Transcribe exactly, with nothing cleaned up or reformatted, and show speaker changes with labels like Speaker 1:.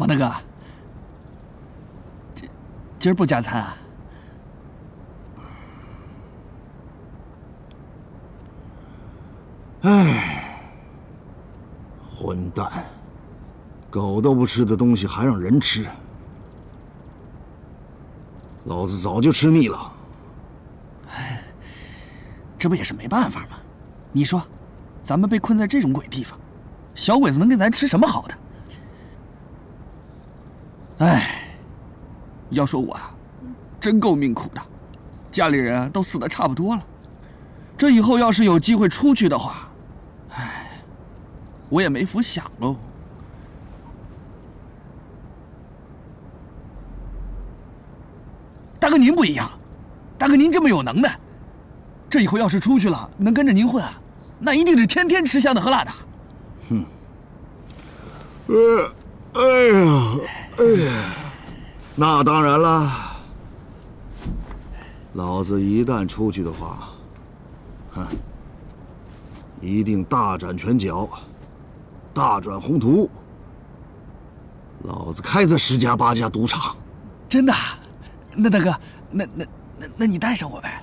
Speaker 1: 王大哥，今今儿不加餐啊？
Speaker 2: 哎，混蛋！狗都不吃的东西还让人吃，老子早就吃腻了。
Speaker 1: 哎，这不也是没办法吗？你说，咱们被困在这种鬼地方，小鬼子能给咱吃什么好的？哎，要说我啊，真够命苦的，家里人都死得差不多了。这以后要是有机会出去的话，哎，我也没福享喽。大哥您不一样，大哥您这么有能耐，这以后要是出去了，能跟着您混啊，那一定是天天吃香的喝辣的。
Speaker 2: 哼，呃，哎呀，哎呀，那当然了。老子一旦出去的话，哼，一定大展拳脚，大展宏图。老子开他十家八家赌场。
Speaker 1: 真的？那大哥，那那那那你带上我呗。